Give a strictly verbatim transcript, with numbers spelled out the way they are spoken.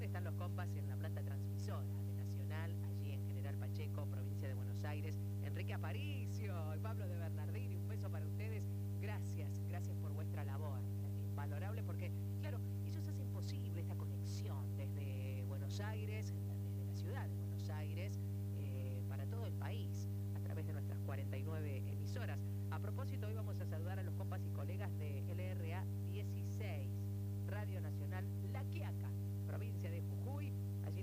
están los compas en la planta transmisora de Nacional, allí en General Pacheco, provincia de Buenos Aires. Enrique Aparicio y Pablo de Bernardini, un beso para ustedes. Gracias, gracias por vuestra labor, invalorable, porque, claro, ellos hacen posible esta conexión desde Buenos Aires, desde la ciudad de Buenos Aires,